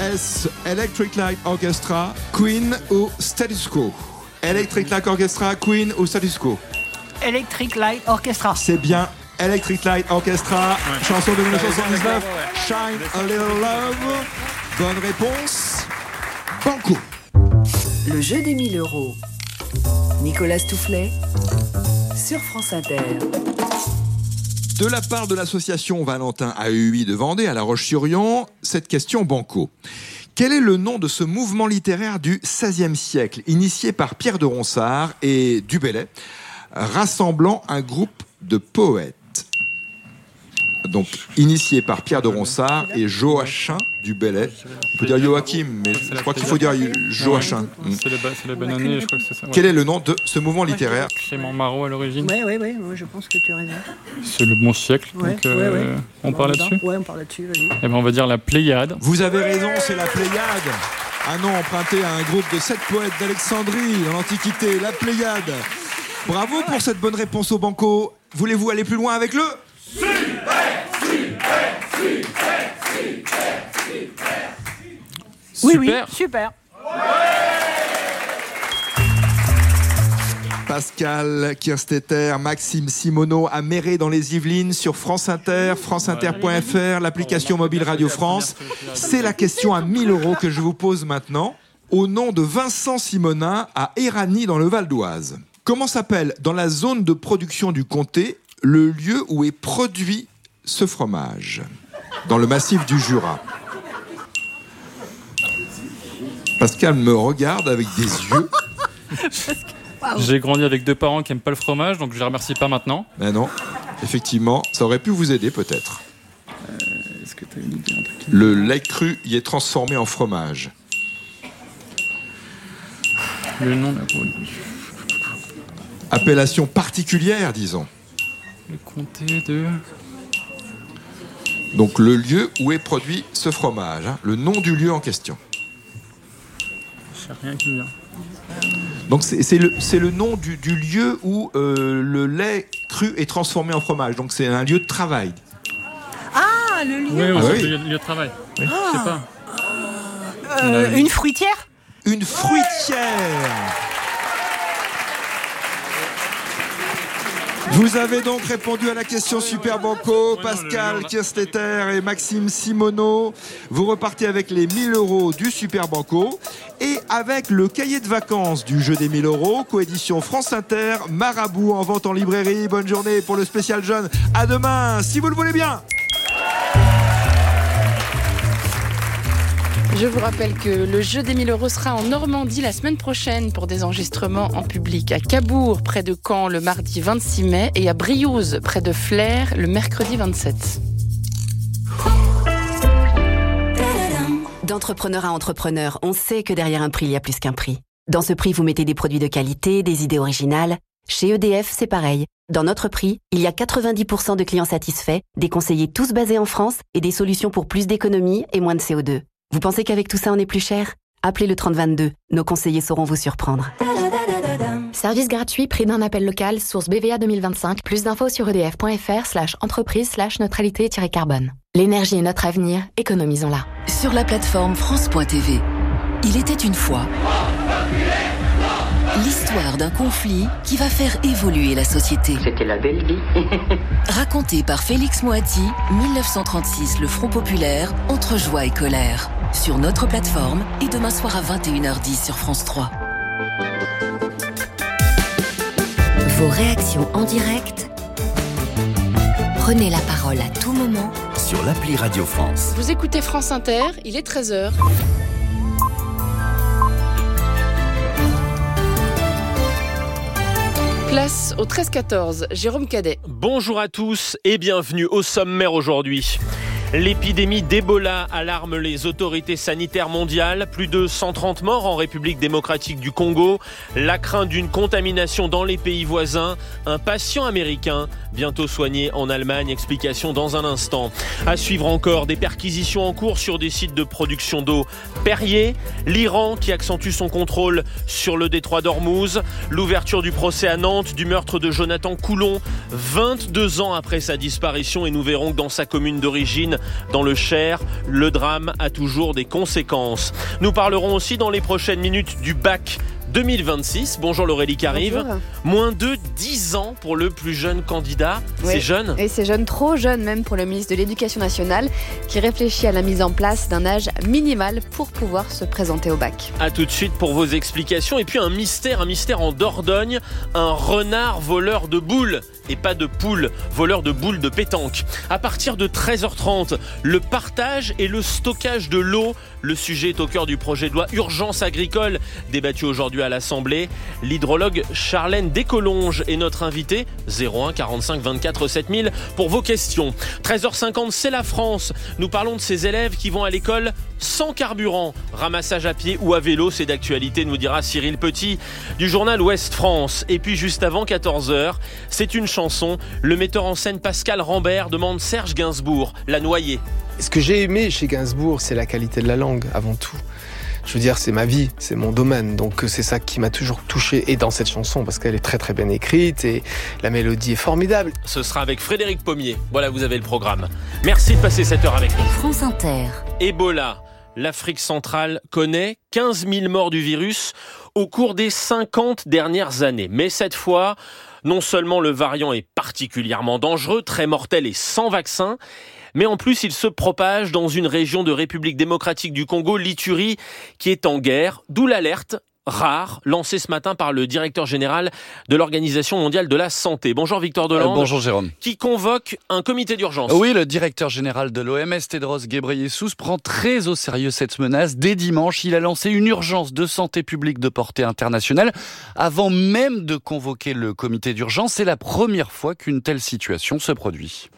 Est-ce Electric Light Orchestra, Queen ou Status Quo? Electric Light Orchestra, Queen ou Status Quo? Electric Light Orchestra. C'est bien Electric Light Orchestra, chanson de 1979, Shine a Little Love. Bonne réponse, Banco. Le jeu des 1000 €. Nicolas Toufflet sur France Inter. De la part de l'association Valentin AEI de Vendée à La Roche-sur-Yon, cette question Banco. Quel est le nom de ce mouvement littéraire du XVIe siècle, initié par Pierre de Ronsard et Du Bellay, rassemblant un groupe de poètes? Donc, initié par Pierre de Ronsard et Joachim Du Bellay. On peut dire Joachim, mais je crois qu'il faut dire Joachim. C'est la bonne année, je crois que c'est ça. Ouais. Quel est le nom de ce mouvement littéraire? Clément Marot à l'origine. Oui, je pense que tu as raison. C'est le bon siècle, Ouais, donc ouais. on part là-dessus. Ouais, on part là-dessus, vas-y. Eh ben, on va dire la Pléiade. Vous avez raison, c'est la Pléiade. Un nom emprunté à un groupe de 7 poètes d'Alexandrie dans l'Antiquité, la Pléiade. Bravo pour cette bonne réponse au Banco. Voulez-vous aller plus loin avec le Oui, super. Pascal Kirstetter, Maxime Simoneau à Méré dans les Yvelines sur France Inter, franceinter.fr, l'application mobile Radio France. C'est la question à 1000 € que je vous pose maintenant. Au nom de Vincent Simonin à Éragny dans le Val d'Oise. Comment s'appelle dans la zone de production du comté le lieu où est produit ce fromage? Dans le massif du Jura. Pascal me regarde avec des yeux. J'ai grandi avec 2 parents qui n'aiment pas le fromage, donc je les remercie pas maintenant. Mais non, effectivement, ça aurait pu vous aider peut-être. Est-ce que tu as une idée, un truc? Le lait cru y est transformé en fromage. Le nom de la produit. Appellation particulière, disons. Le comté de... Donc le lieu où est produit ce fromage, hein, le nom du lieu en question. Je sais rien qui vient. Donc c'est le nom du lieu où le lait cru est transformé en fromage. Donc c'est un lieu de travail. Ah, le lieu. Oui, oui. le lieu de travail. Oui. Je sais pas. Une fruitière. Une fruitière. Vous avez donc répondu à la question Super Banco, Pascal Kirstetter et Maxime Simoneau. Vous repartez avec les 1000 € du Super Banco et avec le cahier de vacances du jeu des 1000 €, coédition France Inter, Marabout en vente en librairie. Bonne journée pour le spécial jeune. À demain, si vous le voulez bien. Je vous rappelle que le jeu des 1000 € sera en Normandie la semaine prochaine pour des enregistrements en public. À Cabourg, près de Caen, le mardi 26 mai et à Briouze, près de Flers, le mercredi 27. D'entrepreneur à entrepreneur, on sait que derrière un prix, il y a plus qu'un prix. Dans ce prix, vous mettez des produits de qualité, des idées originales. Chez EDF, c'est pareil. Dans notre prix, il y a 90% de clients satisfaits, des conseillers tous basés en France et des solutions pour plus d'économie et moins de CO2. Vous pensez qu'avec tout ça, on est plus cher? Appelez le 3022. Nos conseillers sauront vous surprendre. Service gratuit, prix d'un appel local, source BVA 2025. Plus d'infos sur edf.fr/entreprise/neutralité-carbone. L'énergie est notre avenir, économisons-la. Sur la plateforme France.tv. Il était une fois l'histoire d'un conflit qui va faire évoluer la société. C'était la belle vie. Raconté par Félix Moati, 1936, le Front populaire, entre joie et colère. Sur notre plateforme et demain soir à 21h10 sur France 3. Vos réactions en direct. Prenez la parole à tout moment sur l'appli Radio France. Vous écoutez France Inter, il est 13h. Place au 13-14, Jérôme Cadet. Bonjour à tous et bienvenue au sommaire aujourd'hui. L'épidémie d'Ebola alarme les autorités sanitaires mondiales. Plus de 130 morts en République démocratique du Congo. La crainte d'une contamination dans les pays voisins. Un patient américain bientôt soigné en Allemagne. Explication dans un instant. À suivre encore des perquisitions en cours sur des sites de production d'eau Perrier. L'Iran qui accentue son contrôle sur le détroit d'Ormuz. L'ouverture du procès à Nantes du meurtre de Jonathan Coulon. 22 ans après sa disparition et nous verrons que dans sa commune d'origine, Dans le Cher, le drame a toujours des conséquences. Nous parlerons aussi dans les prochaines minutes du bac 2026. Bonjour Laurélie Carive. Bonjour. Moins de 10 ans pour le plus jeune candidat. Oui. C'est jeune. Et c'est jeune, trop jeune même pour le ministre de l'Éducation nationale qui réfléchit à la mise en place d'un âge minimal pour pouvoir se présenter au bac. A tout de suite pour vos explications. Et puis un mystère en Dordogne. Un renard voleur de boules. Et pas de poules, voleur de boules de pétanque. À partir de 13h30, le partage et le stockage de l'eau. Le sujet est au cœur du projet de loi Urgence agricole, débattu aujourd'hui à l'Assemblée. L'hydrologue Charlène Descolonges est notre invitée. 01 45 24 7000 pour vos questions. 13h50, c'est la France. Nous parlons de ces élèves qui vont à l'école sans carburant. Ramassage à pied ou à vélo, c'est d'actualité, nous dira Cyril Petit du journal Ouest France. Et puis juste avant 14h, c'est une chanson. Le metteur en scène Pascal Rambert demande Serge Gainsbourg, La Noyée. Ce que j'ai aimé chez Gainsbourg, c'est la qualité de la langue, avant tout. Je veux dire, c'est ma vie, c'est mon domaine, donc c'est ça qui m'a toujours touché, et dans cette chanson, parce qu'elle est très très bien écrite, et la mélodie est formidable. Ce sera avec Frédéric Pommier. Voilà, vous avez le programme. Merci de passer cette heure avec nous. France Inter. Ebola. L'Afrique centrale connaît 15 000 morts du virus au cours des 50 dernières années. Mais cette fois, non seulement le variant est particulièrement dangereux, très mortel et sans vaccin, mais en plus il se propage dans une région de République démocratique du Congo, l'Ituri, qui est en guerre, d'où l'alerte rare lancée ce matin par le directeur général de l'Organisation mondiale de la santé. Bonjour Victor Delande. Bonjour Jérôme. Qui convoque un comité d'urgence. Oui, le directeur général de l'OMS, Tedros Ghebreyesus, prend très au sérieux cette menace. Dès dimanche, il a lancé une urgence de santé publique de portée internationale avant même de convoquer le comité d'urgence. C'est la première fois qu'une telle situation se produit.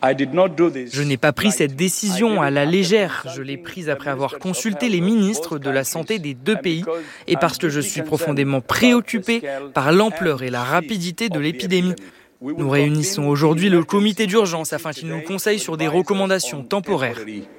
Je n'ai pas pris cette décision à la légère. Je l'ai prise après avoir consulté les ministres de la santé des deux pays et parce que je suis profondément préoccupé par l'ampleur et la rapidité de l'épidémie. Nous réunissons aujourd'hui le comité d'urgence afin qu'il nous conseille sur des recommandations temporaires.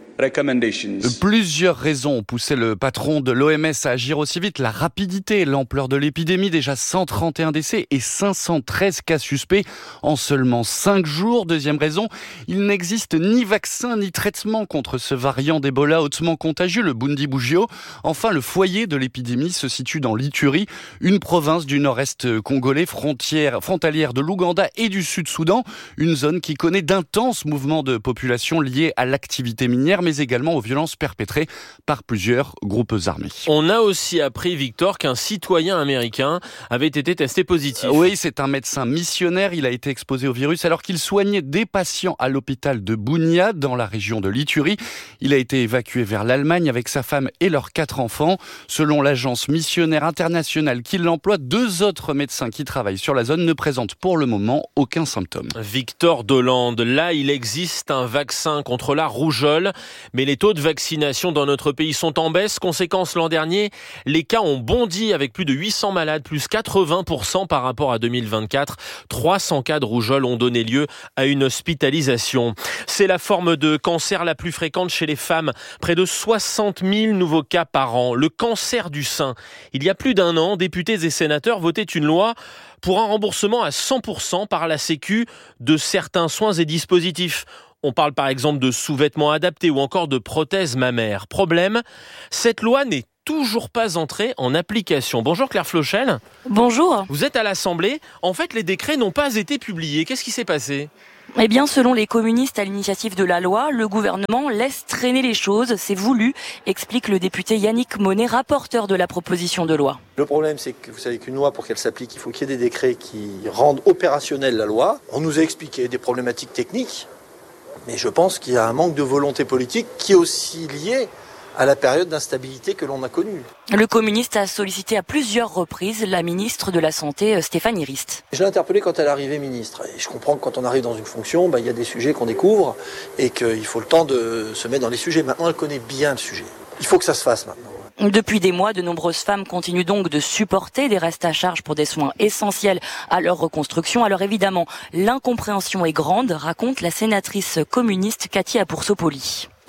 Plusieurs raisons ont poussé le patron de l'OMS à agir aussi vite. La rapidité, l'ampleur de l'épidémie, déjà 131 décès et 513 cas suspects en seulement 5 jours. Deuxième raison, il n'existe ni vaccin ni traitement contre ce variant d'Ebola hautement contagieux, le Bundibugyo. Enfin, le foyer de l'épidémie se situe dans l'Ituri, une province du nord-est congolais, frontalière de l'Ouganda et du Sud-Soudan, une zone qui connaît d'intenses mouvements de population liés à l'activité minière, mais également aux violences perpétrées par plusieurs groupes armés. On a aussi appris, Victor, qu'un citoyen américain avait été testé positif. Oui, c'est un médecin missionnaire. Il a été exposé au virus alors qu'il soignait des patients à l'hôpital de Bunia, dans la région de l'Ituri. Il a été évacué vers l'Allemagne avec sa femme et leurs 4 enfants. Selon l'agence missionnaire internationale qui l'emploie, 2 autres médecins qui travaillent sur la zone ne présentent pour le moment aucun symptôme. Victor Delande, là, il existe un vaccin contre la rougeole. Mais les taux de vaccination dans notre pays sont en baisse. Conséquence, l'an dernier, les cas ont bondi avec plus de 800 malades, plus 80% par rapport à 2024. 300 cas de rougeole ont donné lieu à une hospitalisation. C'est la forme de cancer la plus fréquente chez les femmes. Près de 60 000 nouveaux cas par an. Le cancer du sein. Il y a plus d'1 an, députés et sénateurs votaient une loi pour un remboursement à 100% par la Sécu de certains soins et dispositifs. On parle par exemple de sous-vêtements adaptés ou encore de prothèses mammaires. Problème, cette loi n'est toujours pas entrée en application. Bonjour Claire Flochel. Bonjour. Vous êtes à l'Assemblée. En fait, les décrets n'ont pas été publiés. Qu'est-ce qui s'est passé ? Eh bien, selon les communistes à l'initiative de la loi, le gouvernement laisse traîner les choses. C'est voulu, explique le député Yannick Monet, rapporteur de la proposition de loi. Le problème, c'est que vous savez qu'une loi, pour qu'elle s'applique, il faut qu'il y ait des décrets qui rendent opérationnelle la loi. On nous a expliqué des problématiques techniques. Mais je pense qu'il y a un manque de volonté politique qui est aussi lié à la période d'instabilité que l'on a connue. Le communiste a sollicité à plusieurs reprises la ministre de la Santé, Stéphanie Rist. Je l'ai interpellée quand elle est arrivée ministre. Et je comprends que quand on arrive dans une fonction, il y a des sujets qu'on découvre et qu'il faut le temps de se mettre dans les sujets. Maintenant, elle connaît bien le sujet. Il faut que ça se fasse maintenant. Depuis des mois, de nombreuses femmes continuent donc de supporter des restes à charge pour des soins essentiels à leur reconstruction. Alors évidemment, l'incompréhension est grande, raconte la sénatrice communiste Katia Poursopoli.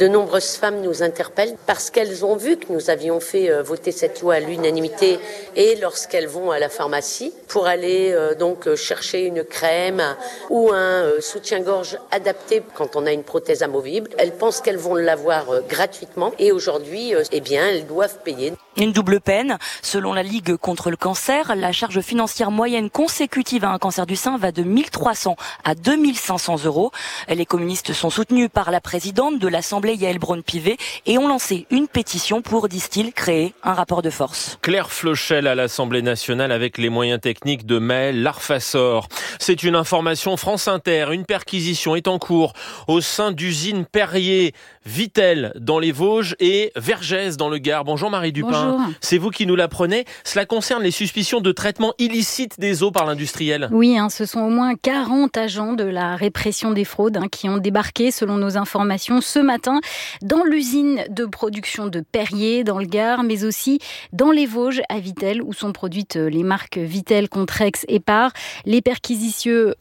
De nombreuses femmes nous interpellent parce qu'elles ont vu que nous avions fait voter cette loi à l'unanimité et lorsqu'elles vont à la pharmacie pour aller donc chercher une crème ou un soutien-gorge adapté quand on a une prothèse amovible, elles pensent qu'elles vont l'avoir gratuitement et aujourd'hui, elles doivent payer. Une double peine. Selon la Ligue contre le cancer, la charge financière moyenne consécutive à un cancer du sein va de 1 300 à 2 500 €. Les communistes sont soutenus par la présidente de l'Assemblée, Yaël Braun-Pivet, et ont lancé une pétition pour, disent-ils, créer un rapport de force. Claire Flochel à l'Assemblée nationale avec les moyens techniques de Maël Larfassor. C'est une information France Inter. Une perquisition est en cours au sein d'usines Perrier, Vittel dans les Vosges et Vergès dans le Gard. Bonjour Marie Dupin. Bonjour. C'est vous qui nous l'apprenez. Cela concerne les suspicions de traitement illicite des eaux par l'industriel. Oui, ce sont au moins 40 agents de la répression des fraudes qui ont débarqué, selon nos informations, ce matin dans l'usine de production de Perrier dans le Gard, mais aussi dans les Vosges à Vittel, où sont produites les marques Vittel, Contrex et Par. Les perquisitions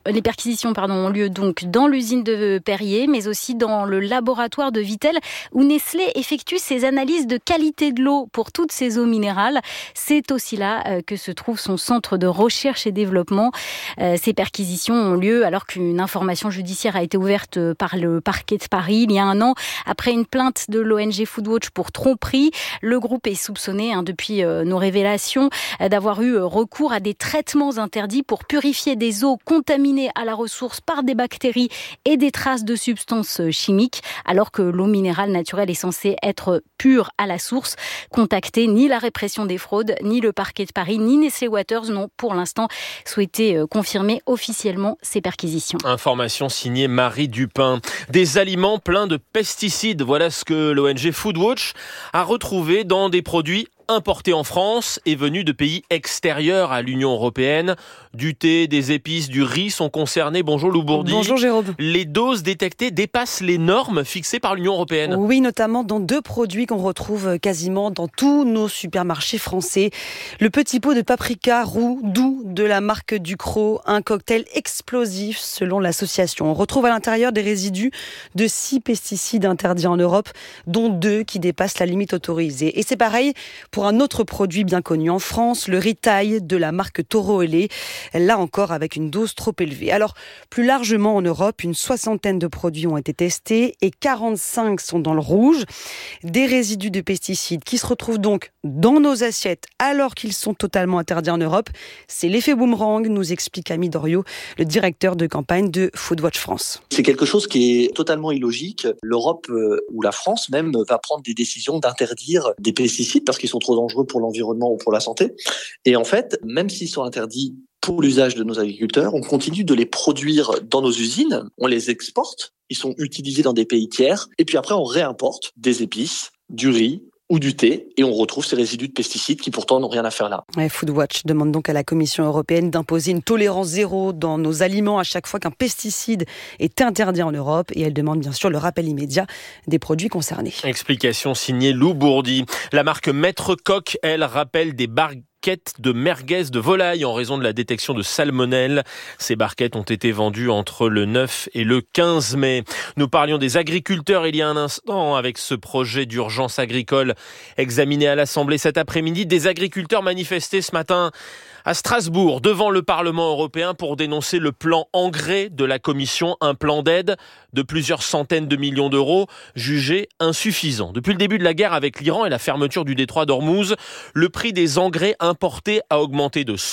ont lieu donc dans l'usine de Perrier, mais aussi dans le laboratoire de Vittel, où Nestlé effectue ses analyses de qualité de l'eau pour toutes ces eaux minérales. C'est aussi là que se trouve son centre de recherche et développement. Ces perquisitions ont lieu alors qu'une information judiciaire a été ouverte par le parquet de Paris il y a un an, après une plainte de l'ONG Foodwatch pour tromperie. Le groupe est soupçonné, depuis nos révélations, d'avoir eu recours à des traitements interdits pour purifier des eaux contaminées à la ressource par des bactéries et des traces de substances chimiques, alors que l'eau minérale naturelle est censée être pure à la source. Contacté, ni la répression des fraudes, ni le parquet de Paris, ni Nestlé Waters n'ont pour l'instant souhaité confirmer officiellement ces perquisitions. Information signée Marie Dupin. Des aliments pleins de pesticides, voilà ce que l'ONG Foodwatch a retrouvé dans des produits importés en France et venus de pays extérieurs à l'Union européenne. Du thé, des épices, du riz sont concernés. Bonjour Lou Bourdi. Bonjour Jérôme. Les doses détectées dépassent les normes fixées par l'Union européenne. Oui, notamment dans 2 produits qu'on retrouve quasiment dans tous nos supermarchés français. Le petit pot de paprika roux doux de la marque Ducros, un cocktail explosif selon l'association. On retrouve à l'intérieur des résidus de 6 pesticides interdits en Europe, dont 2 qui dépassent la limite autorisée. Et c'est pareil pour un autre produit bien connu en France, le riz thaï de la marque Toro Helé, là encore avec une dose trop élevée. Alors, plus largement en Europe, une 60aine de produits ont été testés et 45 sont dans le rouge. Des résidus de pesticides qui se retrouvent donc dans nos assiettes alors qu'ils sont totalement interdits en Europe. C'est l'effet boomerang, nous explique Ami Doriot, le directeur de campagne de Foodwatch France. C'est quelque chose qui est totalement illogique. L'Europe ou la France même va prendre des décisions d'interdire des pesticides parce qu'ils sont trop dangereux pour l'environnement ou pour la santé. Et en fait, même s'ils sont interdits pour l'usage de nos agriculteurs, on continue de les produire dans nos usines, on les exporte, ils sont utilisés dans des pays tiers, et puis après on réimporte des épices, du riz ou du thé, et on retrouve ces résidus de pesticides qui pourtant n'ont rien à faire là. Foodwatch demande donc à la Commission européenne d'imposer une tolérance zéro dans nos aliments à chaque fois qu'un pesticide est interdit en Europe, et elle demande bien sûr le rappel immédiat des produits concernés. Explication signée Lou Bourdi. La marque Maître Coq, elle, rappelle des barquettes de merguez de volaille en raison de la détection de salmonelle. Ces barquettes ont été vendues entre le 9 et le 15 mai. Nous parlions des agriculteurs il y a un instant avec ce projet d'urgence agricole examiné à l'Assemblée cet après-midi. Des agriculteurs manifestaient ce matin à Strasbourg, devant le Parlement européen, pour dénoncer le plan engrais de la Commission, un plan d'aide de plusieurs centaines de millions d'euros, jugé insuffisant. Depuis le début de la guerre avec l'Iran et la fermeture du détroit d'Ormuz, le prix des engrais importés a augmenté de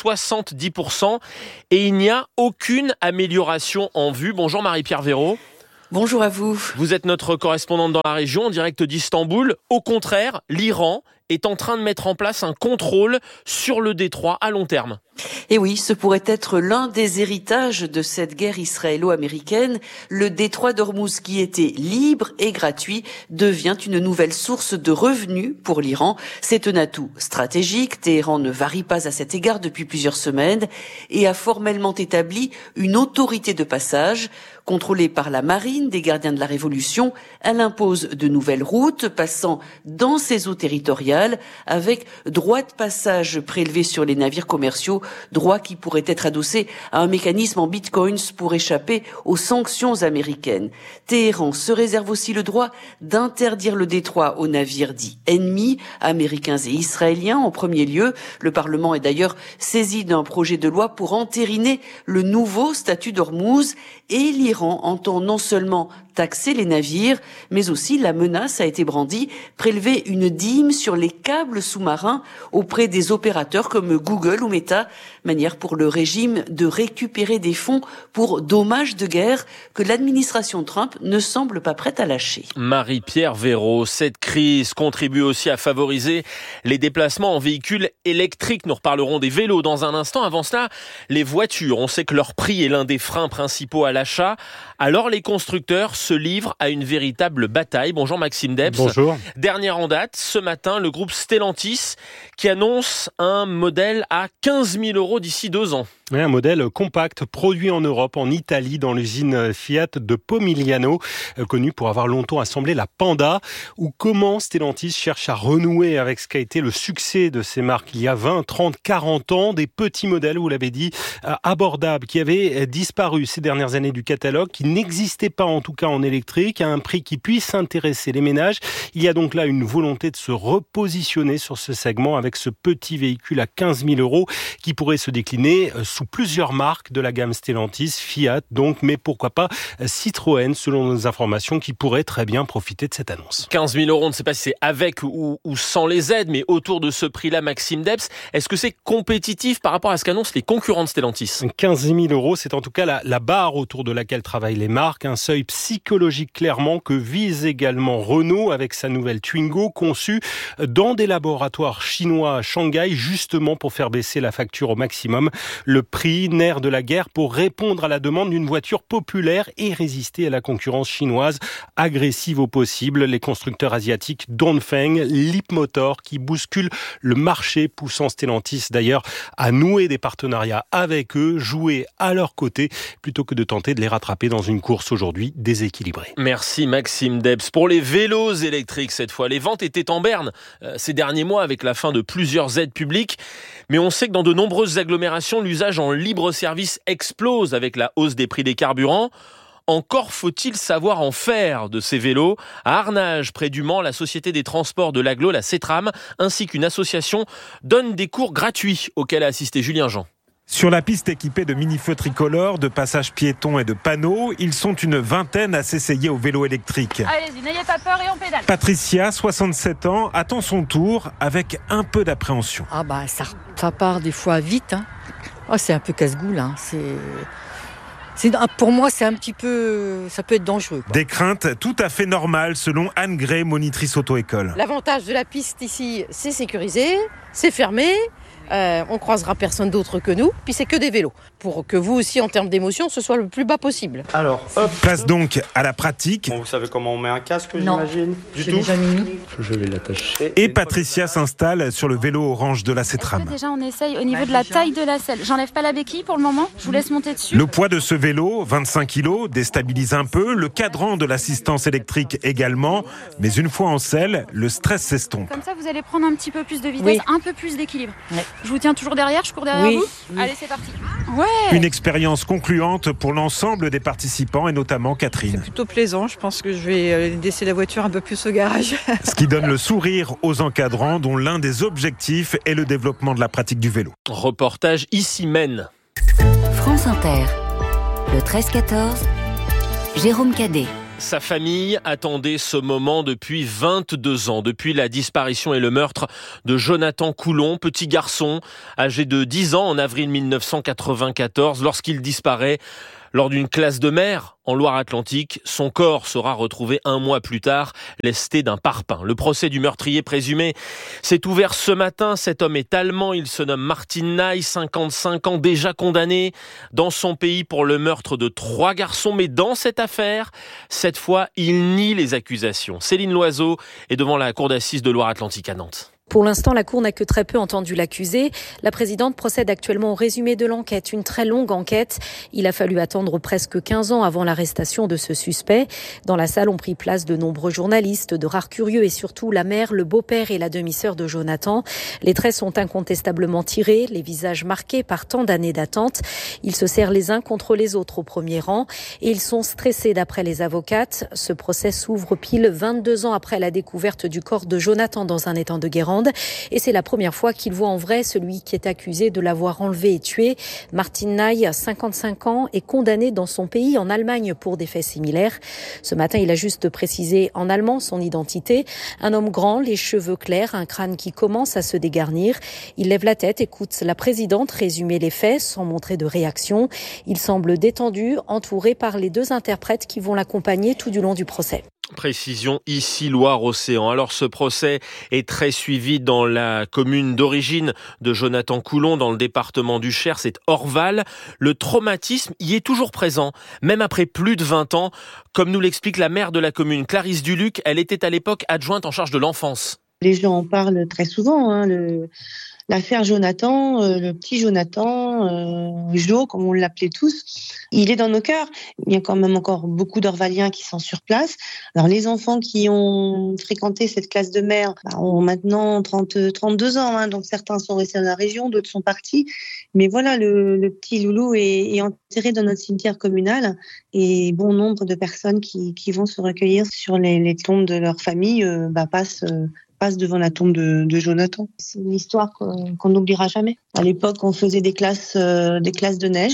70% et il n'y a aucune amélioration en vue. Bonjour Marie-Pierre Véraud. Bonjour à vous. Vous êtes notre correspondante dans la région, en direct d'Istanbul. Au contraire, l'Iran est en train de mettre en place un contrôle sur le détroit à long terme. Et oui, ce pourrait être l'un des héritages de cette guerre israélo-américaine. Le détroit d'Ormuz, qui était libre et gratuit, devient une nouvelle source de revenus pour l'Iran. C'est un atout stratégique. Téhéran ne varie pas à cet égard depuis plusieurs semaines et a formellement établi une autorité de passage. Contrôlée par la marine des gardiens de la Révolution, elle impose de nouvelles routes passant dans ses eaux territoriales avec droit de passage prélevé sur les navires commerciaux, droit qui pourrait être adossé à un mécanisme en bitcoins pour échapper aux sanctions américaines. Téhéran se réserve aussi le droit d'interdire le détroit aux navires dits ennemis, américains et israéliens en premier lieu. Le Parlement est d'ailleurs saisi d'un projet de loi pour entériner le nouveau statut d'Ormuz et l'Iran entend non seulement taxer les navires, mais aussi, la menace a été brandie, prélever une dîme sur les câbles sous-marins auprès des opérateurs comme Google ou Meta, manière pour le régime de récupérer des fonds pour dommages de guerre que l'administration Trump ne semble pas prête à lâcher. Marie-Pierre Véraud, cette crise contribue aussi à favoriser les déplacements en véhicules électriques. Nous reparlerons des vélos dans un instant. Avant cela, les voitures, on sait que leur prix est l'un des freins principaux à l'achat. Alors les constructeurs se livrent à une véritable bataille. Bonjour Maxime Debs. Bonjour. Dernière en date, ce matin, le groupe Stellantis qui annonce un modèle à 15 000 € d'ici 2 ans. Oui, un modèle compact produit en Europe, en Italie, dans l'usine Fiat de Pomigliano, connue pour avoir longtemps assemblé la Panda, ou comment Stellantis cherche à renouer avec ce qu'a été le succès de ces marques il y a 20, 30, 40 ans, des petits modèles, vous l'avez dit, abordables, qui avaient disparu ces dernières années du catalogue, qui n'existaient pas en tout cas en électrique, à un prix qui puisse intéresser les ménages. Il y a donc là une volonté de se repositionner sur ce segment avec ce petit véhicule à 15 000 € qui pourrait se décliner sous plusieurs marques de la gamme Stellantis, Fiat donc, mais pourquoi pas Citroën, selon nos informations, qui pourrait très bien profiter de cette annonce. 15 000 €, on ne sait pas si c'est avec ou sans les aides, mais autour de ce prix-là, Maxime Debs, est-ce que c'est compétitif par rapport à ce qu'annoncent les concurrents de Stellantis ? 15 000 €, c'est en tout cas la barre autour de laquelle travaillent les marques, un seuil psychologique clairement que vise également Renault avec sa nouvelle Twingo, conçue dans des laboratoires chinois à Shanghai, justement pour faire baisser la facture au maximum. Le prix, nerf de la guerre, pour répondre à la demande d'une voiture populaire et résister à la concurrence chinoise agressive au possible. Les constructeurs asiatiques Dongfeng, Leapmotor, qui bousculent le marché, poussant Stellantis d'ailleurs à nouer des partenariats avec eux, jouer à leur côté, plutôt que de tenter de les rattraper dans une course aujourd'hui déséquilibrée. Merci Maxime Debs. Pour les vélos électriques cette fois, les ventes étaient en berne ces derniers mois avec la fin de plusieurs aides publiques. Mais on sait que dans de nombreuses agglomérations, l'usage en libre service explose avec la hausse des prix des carburants. Encore faut-il savoir en faire de ces vélos. À Arnage, près du Mans, la Société des transports de l'agglo, la CETRAM, ainsi qu'une association, donnent des cours gratuits auxquels a assisté Julien Jean. Sur la piste équipée de mini-feux tricolores, de passages piétons et de panneaux, ils sont une vingtaine à s'essayer au vélo électrique. Allez-y, n'ayez pas peur et on pédale. Patricia, 67 ans, attend son tour avec un peu d'appréhension. Ah bah ça part des fois vite. Hein. Oh, c'est un peu casse-goule. Hein. Pour moi, c'est un petit peu... Ça peut être dangereux. Quoi. Des craintes tout à fait normales selon Anne Gray, monitrice auto-école. L'avantage de la piste ici, c'est sécurisé, c'est fermé. On croisera personne d'autre que nous, puis c'est que des vélos, pour que vous aussi en termes d'émotion ce soit le plus bas possible. Alors, hop. Place donc à la pratique. Bon, vous savez comment on met un casque, non. J'imagine Du tout. Déjà mis. Je vais l'attacher. Et Patricia s'installe sur le vélo orange de la CETRAM. Déjà on essaye au niveau de la taille de la selle. J'enlève pas la béquille pour le moment, je vous laisse monter dessus. Le poids de ce vélo, 25 kg, déstabilise un peu, le cadran de l'assistance électrique également, mais une fois en selle, le stress s'estompe. Comme ça vous allez prendre un petit peu plus de vitesse, un peu plus d'équilibre. Ouais. Je vous tiens toujours derrière, je cours derrière vous. Oui. Allez, c'est parti. Ouais. Une expérience concluante pour l'ensemble des participants et notamment Catherine. C'est plutôt plaisant, je pense que je vais laisser la voiture un peu plus au garage. Ce qui donne le sourire aux encadrants dont l'un des objectifs est le développement de la pratique du vélo. Reportage ici Maine. France Inter, le 13-14, Jérôme Cadet. Sa famille attendait ce moment depuis 22 ans, depuis la disparition et le meurtre de Jonathan Coulon, petit garçon âgé de 10 ans en avril 1994, lorsqu'il disparaît lors d'une classe de mer en Loire-Atlantique. Son corps sera retrouvé 1 mois plus tard, lesté d'un parpaing. Le procès du meurtrier présumé s'est ouvert ce matin. Cet homme est allemand, il se nomme Martin Ney, 55 ans, déjà condamné dans son pays pour le meurtre de 3 garçons. Mais dans cette affaire, cette fois, il nie les accusations. Céline Loiseau est devant la cour d'assises de Loire-Atlantique à Nantes. Pour l'instant, la Cour n'a que très peu entendu l'accusé. La présidente procède actuellement au résumé de l'enquête, une très longue enquête. Il a fallu attendre presque 15 ans avant l'arrestation de ce suspect. Dans la salle ont pris place de nombreux journalistes, de rares curieux et surtout la mère, le beau-père et la demi-sœur de Jonathan. Les traits sont incontestablement tirés, les visages marqués par tant d'années d'attente. Ils se serrent les uns contre les autres au premier rang et ils sont stressés d'après les avocates. Ce procès s'ouvre pile 22 ans après la découverte du corps de Jonathan dans un étang de Guérande. Et c'est la première fois qu'il voit en vrai celui qui est accusé de l'avoir enlevé et tué. Martin Naï, 55 ans, est condamné dans son pays, en Allemagne, pour des faits similaires. Ce matin, il a juste précisé en allemand son identité. Un homme grand, les cheveux clairs, un crâne qui commence à se dégarnir. Il lève la tête, écoute la présidente résumer les faits sans montrer de réaction. Il semble détendu, entouré par les 2 interprètes qui vont l'accompagner tout du long du procès. Précision ici Loire-Océan. Alors ce procès est très suivi dans la commune d'origine de Jonathan Coulon, dans le département du Cher, c'est Orval. Le traumatisme y est toujours présent, même après plus de 20 ans. Comme nous l'explique la maire de la commune, Clarisse Duluc, elle était à l'époque adjointe en charge de l'enfance. Les gens en parlent très souvent, l'affaire Jonathan, le petit Jonathan, Jo, comme on l'appelait tous, il est dans nos cœurs. Il y a quand même encore beaucoup d'Orvaliens qui sont sur place. Alors les enfants qui ont fréquenté cette classe de mère ont maintenant 32 ans, donc certains sont restés dans la région, d'autres sont partis. Mais voilà, le petit loulou est enterré dans notre cimetière communal et bon nombre de personnes qui vont se recueillir sur les tombes de leur famille passe devant la tombe de Jonathan. C'est une histoire qu'on n'oubliera jamais. À l'époque, on faisait des classes de neige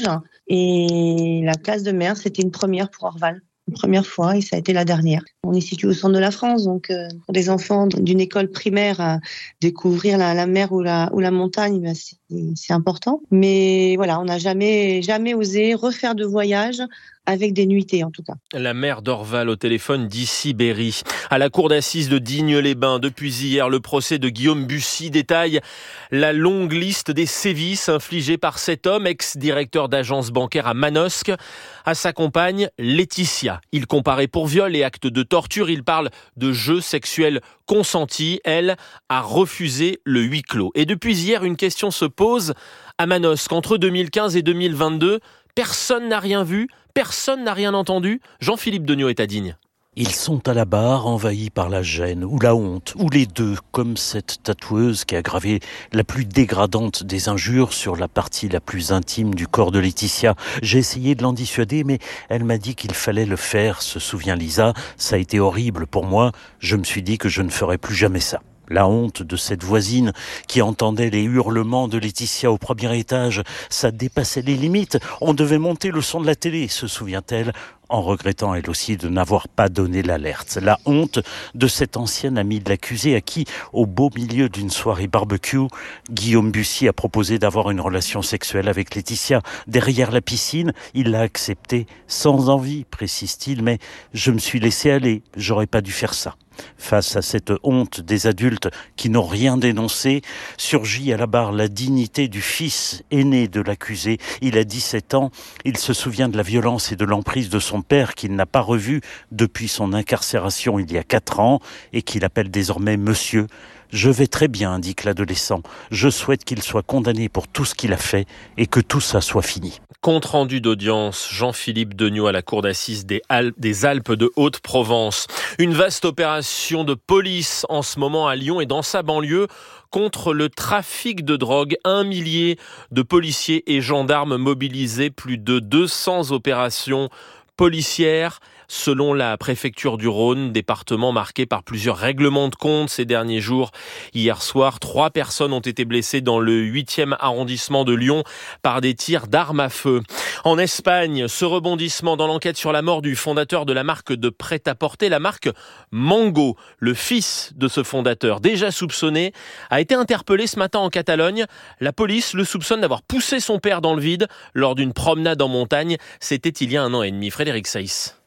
et la classe de mer, c'était une première pour Orval. Une première fois et ça a été la dernière. On est situé au centre de la France, donc pour des enfants d'une école primaire, à découvrir la mer ou la montagne, c'est important. Mais voilà, on n'a jamais osé refaire de voyage avec des nuitées en tout cas. La maire d'Orval au téléphone d'Issy Berry. À la cour d'assises de Digne-les-Bains, depuis hier, le procès de Guillaume Bussy détaille la longue liste des sévices infligés par cet homme, ex-directeur d'agence bancaire à Manosque, à sa compagne Laetitia. Il comparait pour viol et actes de torture. Il parle de jeux sexuels consentis. Elle a refusé le huis clos. Et depuis hier, une question se pose à Manosque. Entre 2015 et 2022, personne n'a rien vu, personne n'a rien entendu. Jean-Philippe Degnaud est à Digne. Ils sont à la barre, envahis par la gêne ou la honte, ou les deux, comme cette tatoueuse qui a gravé la plus dégradante des injures sur la partie la plus intime du corps de Laetitia. J'ai essayé de l'en dissuader, mais elle m'a dit qu'il fallait le faire, se souvient Lisa. Ça a été horrible pour moi. Je me suis dit que je ne ferais plus jamais ça. La honte de cette voisine qui entendait les hurlements de Laetitia au premier étage, ça dépassait les limites. On devait monter le son de la télé, se souvient-elle, en regrettant elle aussi de n'avoir pas donné l'alerte. La honte de cette ancienne amie de l'accusé à qui, au beau milieu d'une soirée barbecue, Guillaume Bussy a proposé d'avoir une relation sexuelle avec Laetitia. Derrière la piscine, il l'a accepté sans envie, précise-t-il, mais je me suis laissé aller, j'aurais pas dû faire ça. Face à cette honte des adultes qui n'ont rien dénoncé, surgit à la barre la dignité du fils aîné de l'accusé. Il a 17 ans, il se souvient de la violence et de l'emprise de son père qu'il n'a pas revu depuis son incarcération il y a 4 ans et qu'il appelle désormais monsieur. Je vais très bien, indique l'adolescent. Je souhaite qu'il soit condamné pour tout ce qu'il a fait et que tout ça soit fini. Compte rendu d'audience, Jean-Philippe Degnaud à la cour d'assises des Alpes de Haute-Provence. Une vaste opération de police en ce moment à Lyon et dans sa banlieue contre le trafic de drogue. 1 millier de policiers et gendarmes mobilisés, plus de 200 opérations policières. Selon la préfecture du Rhône, département marqué par plusieurs règlements de compte ces derniers jours. Hier soir, 3 personnes ont été blessées dans le 8e arrondissement de Lyon par des tirs d'armes à feu. En Espagne, ce rebondissement dans l'enquête sur la mort du fondateur de la marque de prêt-à-porter, la marque Mango. Le fils de ce fondateur, déjà soupçonné, a été interpellé ce matin en Catalogne. La police le soupçonne d'avoir poussé son père dans le vide lors d'une promenade en montagne. C'était il y a 1 an et demi. Frédéric Saïs.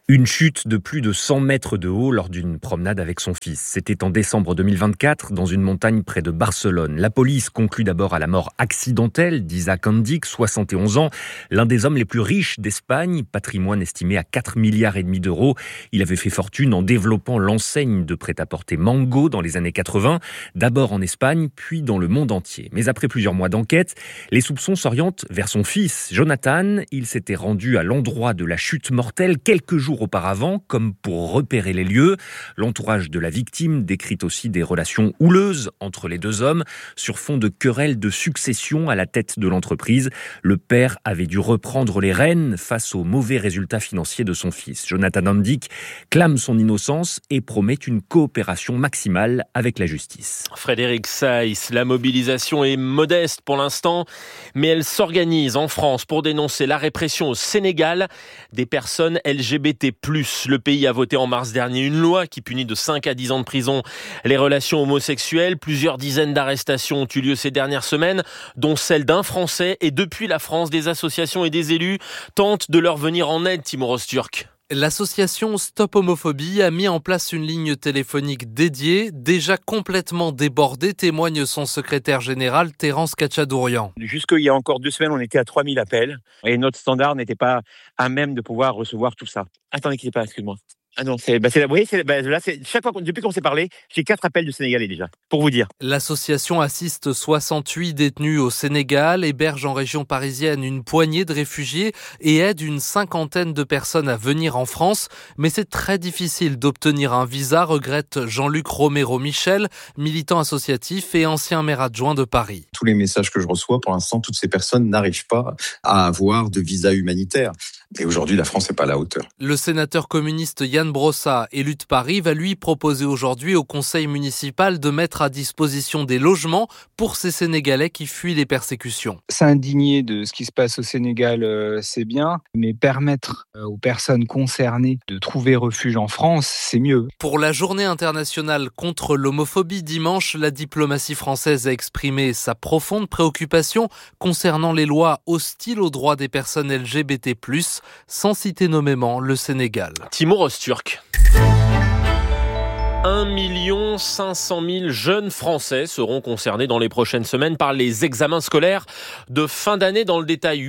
Une chute de plus de 100 mètres de haut lors d'une promenade avec son fils. C'était en décembre 2024, dans une montagne près de Barcelone. La police conclut d'abord à la mort accidentelle d'Isaac Andic, 71 ans, l'un des hommes les plus riches d'Espagne, patrimoine estimé à 4,5 milliards d'euros. Il avait fait fortune en développant l'enseigne de prêt-à-porter Mango dans les années 80, d'abord en Espagne, puis dans le monde entier. Mais après plusieurs mois d'enquête, les soupçons s'orientent vers son fils, Jonathan. Il s'était rendu à l'endroit de la chute mortelle quelques jours auparavant, comme pour repérer les lieux. L'entourage de la victime décrit aussi des relations houleuses entre les deux hommes, sur fond de querelles de succession à la tête de l'entreprise. Le père avait dû reprendre les rênes face aux mauvais résultats financiers de son fils. Jonathan Andic clame son innocence et promet une coopération maximale avec la justice. Frédéric Saïs, la mobilisation est modeste pour l'instant, mais elle s'organise en France pour dénoncer la répression au Sénégal des personnes LGBT+. Le pays a voté en mars dernier une loi qui punit de 5 à 10 ans de prison les relations homosexuelles. Plusieurs dizaines d'arrestations ont eu lieu ces dernières semaines, dont celle d'un Français. Et depuis la France, des associations et des élus tentent de leur venir en aide, Timur Öztürk. L'association Stop Homophobie a mis en place une ligne téléphonique dédiée, déjà complètement débordée, témoigne son secrétaire général Terence Khatchadourian. Jusqu'il y a encore 2 semaines, on était à 3000 appels et notre standard n'était pas à même de pouvoir recevoir tout ça. Attendez, quittez pas, excuse-moi. Ah non, chaque fois, depuis qu'on s'est parlé, j'ai 4 appels de Sénégalais déjà, pour vous dire. L'association assiste 68 détenus au Sénégal, héberge en région parisienne une poignée de réfugiés et aide une 50aine de personnes à venir en France. Mais c'est très difficile d'obtenir un visa, regrette Jean-Luc Romero-Michel, militant associatif et ancien maire adjoint de Paris. Tous les messages que je reçois, pour l'instant, toutes ces personnes n'arrivent pas à avoir de visa humanitaire. Et aujourd'hui, la France n'est pas à la hauteur. Le sénateur communiste Yann Brossat, élu de Paris, va lui proposer aujourd'hui au conseil municipal de mettre à disposition des logements pour ces Sénégalais qui fuient les persécutions. S'indigner de ce qui se passe au Sénégal, c'est bien, mais permettre aux personnes concernées de trouver refuge en France, c'est mieux. Pour la journée internationale contre l'homophobie dimanche, la diplomatie française a exprimé sa profonde préoccupation concernant les lois hostiles aux droits des personnes LGBT+, sans citer nommément le Sénégal. Timur Öztürk. 1 500 000 jeunes Français seront concernés dans les prochaines semaines par les examens scolaires de fin d'année. Dans le détail,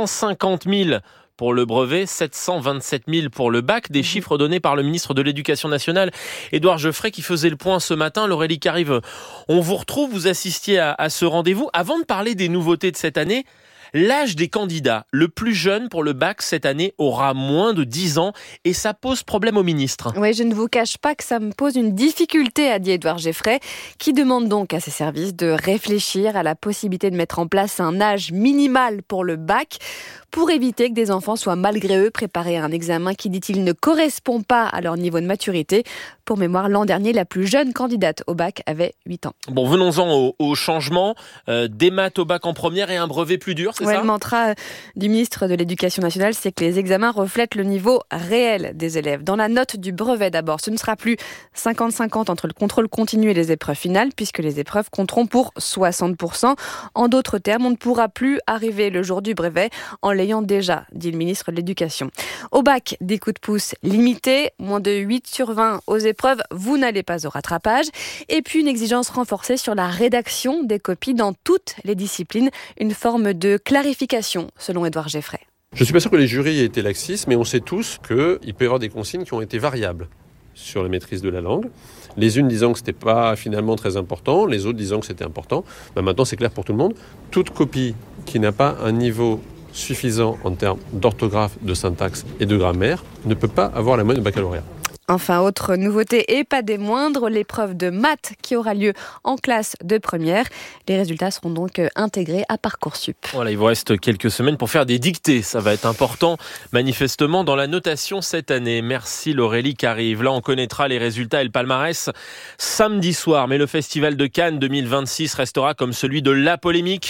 850 000 pour le brevet, 727 000 pour le bac. Des chiffres donnés par le ministre de l'Éducation nationale, Édouard Geoffrey, qui faisait le point ce matin. Laurélie Carive, on vous retrouve, vous assistiez à ce rendez-vous. Avant de parler des nouveautés de cette année, l'âge des candidats, le plus jeune pour le bac cette année, aura moins de 10 ans et ça pose problème au ministre. Oui, je ne vous cache pas que ça me pose une difficulté, a dit Édouard Geoffrey, qui demande donc à ses services de réfléchir à la possibilité de mettre en place un âge minimal pour le bac pour éviter que des enfants soient malgré eux préparés à un examen qui, dit-il, ne correspond pas à leur niveau de maturité. Pour mémoire, l'an dernier, la plus jeune candidate au bac avait 8 ans. Bon, venons-en au changement. Des maths au bac en première et un brevet plus dur, c'est ça ? Le mantra du ministre de l'Éducation nationale, c'est que les examens reflètent le niveau réel des élèves. Dans la note du brevet d'abord, ce ne sera plus 50-50 entre le contrôle continu et les épreuves finales, puisque les épreuves compteront pour 60%. En d'autres termes, on ne pourra plus arriver le jour du brevet en l'ayant déjà, dit le ministre de l'Éducation. Au bac, des coups de pouce limités, moins de 8 sur 20 aux épreuves, vous n'allez pas au rattrapage. Et puis une exigence renforcée sur la rédaction des copies dans toutes les disciplines, une forme de clarification, selon Édouard Geoffrey. Je ne suis pas sûr que les jurys aient été laxistes, mais on sait tous qu'il peut y avoir des consignes qui ont été variables sur la maîtrise de la langue. Les unes disant que ce n'était pas finalement très important, les autres disant que c'était important. Maintenant, c'est clair pour tout le monde. Toute copie qui n'a pas un niveau suffisant en termes d'orthographe, de syntaxe et de grammaire ne peut pas avoir la moyenne de baccalauréat. Enfin, autre nouveauté et pas des moindres, l'épreuve de maths qui aura lieu en classe de première. Les résultats seront donc intégrés à Parcoursup. Voilà, il vous reste quelques semaines pour faire des dictées. Ça va être important, manifestement, dans la notation cette année. Merci Laurélie Carive. Là, on connaîtra les résultats et le palmarès samedi soir. Mais le Festival de Cannes 2026 restera comme celui de la polémique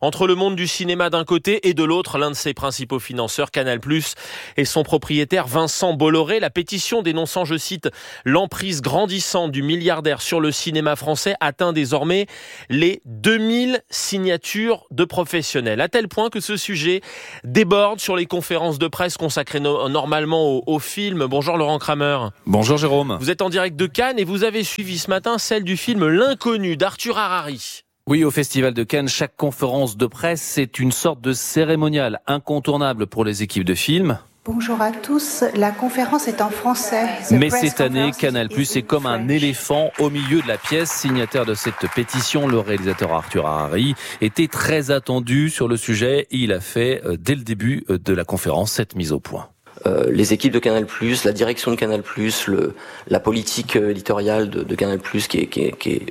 entre le monde du cinéma d'un côté et de l'autre, l'un de ses principaux financeurs, Canal+, et son propriétaire Vincent Bolloré. La pétition dénonçant, je cite, l'emprise grandissante du milliardaire sur le cinéma français atteint désormais les 2000 signatures de professionnels, à tel point que ce sujet déborde sur les conférences de presse consacrées normalement au film. Bonjour Laurent Kramer. Bonjour Jérôme. Vous êtes en direct de Cannes et vous avez suivi ce matin celle du film L'Inconnu d'Arthur Harari. Oui, au Festival de Cannes, chaque conférence de presse, c'est une sorte de cérémonial incontournable pour les équipes de films. Bonjour à tous, la conférence est en français. Mais cette année, Canal+ est comme un éléphant au milieu de la pièce. Signataire de cette pétition, le réalisateur Arthur Harari était très attendu sur le sujet. Il a fait, dès le début de la conférence, cette mise au point. Les équipes de Canal+, la direction de Canal+, la politique éditoriale de Canal+, qui est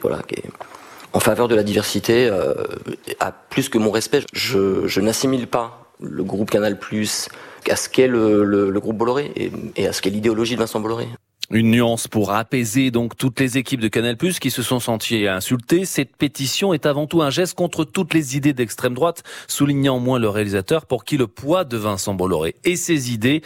en faveur de la diversité, a plus que mon respect. Je n'assimile pas le groupe Canal+, à ce qu'est le groupe Bolloré et à ce qu'est l'idéologie de Vincent Bolloré. Une nuance pour apaiser donc toutes les équipes de Canal+, qui se sont senties insultées. Cette pétition est avant tout un geste contre toutes les idées d'extrême droite, soulignant moins le réalisateur pour qui le poids de Vincent Bolloré et ses idées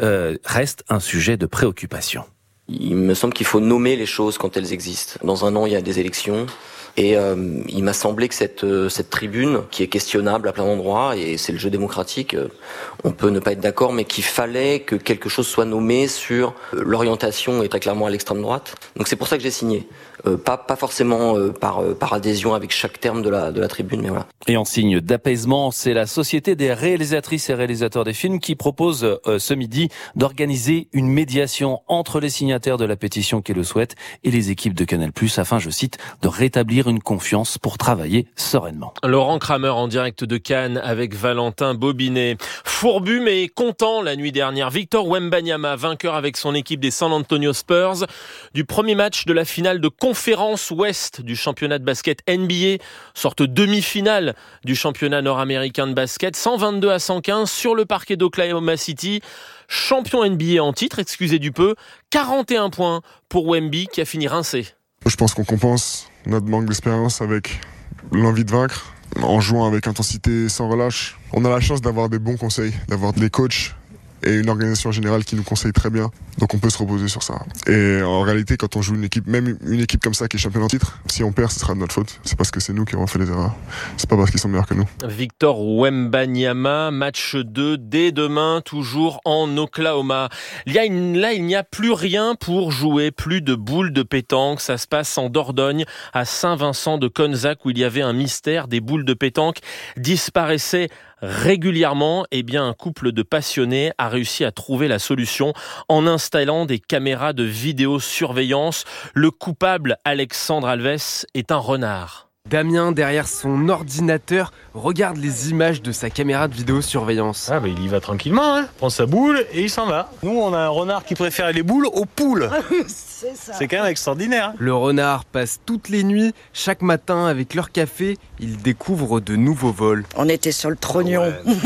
reste un sujet de préoccupation. Il me semble qu'il faut nommer les choses quand elles existent. Dans un an, il y a des élections. Et il m'a semblé que cette tribune, qui est questionnable à plein d'endroits, et c'est le jeu démocratique, on peut ne pas être d'accord, mais qu'il fallait que quelque chose soit nommé sur l'orientation et très clairement à l'extrême droite. Donc c'est pour ça que j'ai signé. Pas forcément par adhésion avec chaque terme de la tribune, mais voilà. Et en signe d'apaisement, c'est la Société des réalisatrices et réalisateurs des films qui propose ce midi d'organiser une médiation entre les signataires de la pétition qui le souhaitent et les équipes de Canal+, afin, je cite, de rétablir une confiance pour travailler sereinement. Laurent Kramer en direct de Cannes avec Valentin Bobinet. Fourbu mais content la nuit dernière. Victor Wembanyama, vainqueur avec son équipe des San Antonio Spurs du premier match de la finale de conférence ouest du championnat de basket NBA, sorte demi-finale du championnat nord-américain de basket, 122-115 sur le parquet d'Oklahoma City. Champion NBA en titre, excusez du peu, 41 points pour Wemby qui a fini rincé. Je pense qu'on compense notre manque d'expérience avec l'envie de vaincre, en jouant avec intensité sans relâche. On a la chance d'avoir des bons conseils, d'avoir des coachs et une organisation générale qui nous conseille très bien. Donc on peut se reposer sur ça. Et en réalité, quand on joue une équipe, même une équipe comme ça qui est championne en titre, si on perd, ce sera de notre faute. C'est parce que c'est nous qui avons fait les erreurs. C'est pas parce qu'ils sont meilleurs que nous. Victor Wembanyama, match 2 dès demain, toujours en Oklahoma. Là, il n'y a plus rien pour jouer, plus de boules de pétanque. Ça se passe en Dordogne, à Saint-Vincent de Conzac, où il y avait un mystère. Des boules de pétanque disparaissaient régulièrement. Eh bien, un couple de passionnés a réussi à trouver la solution en installant des caméras de vidéosurveillance. Le coupable, Alexandre Alves, est un renard. Damien, derrière son ordinateur, regarde les images de sa caméra de vidéosurveillance. Ah bah il y va tranquillement, hein. Prend sa boule et il s'en va. Nous, on a un renard qui préfère les boules aux poules. C'est ça. C'est quand même extraordinaire. Hein. Le renard passe toutes les nuits, chaque matin avec leur café, il découvre de nouveaux vols. On était sur le trognon.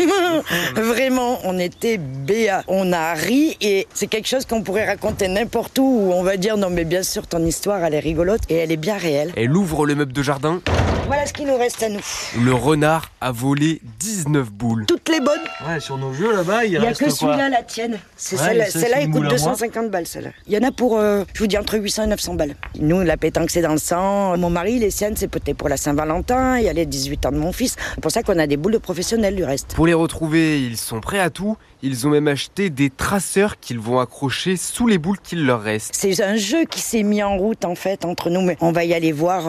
Ouais. Vraiment, on était béats. On a ri et c'est quelque chose qu'on pourrait raconter n'importe où on va dire non mais bien sûr ton histoire elle est rigolote et elle est bien réelle. Elle ouvre le meuble de jardin. Voilà ce qui nous reste à nous. Le renard a volé 19 boules. Toutes les bonnes. Ouais, sur nos jeux là-bas, il y a que celui-là, la tienne. C'est ouais, celle-là, elle coûte 250 balles, celle-là. Il y en a pour, je vous dis, entre 800 et 900 balles. Nous, la pétanque, c'est dans le sang. Mon mari, les siennes, c'est peut-être pour la Saint-Valentin. Il y a les 18 ans de mon fils. C'est pour ça qu'on a des boules de professionnels, du reste. Pour les retrouver, ils sont prêts à tout. Ils ont même acheté des traceurs qu'ils vont accrocher sous les boules qu'il leur reste. C'est un jeu qui s'est mis en route, en fait, entre nous. Mais on va y aller voir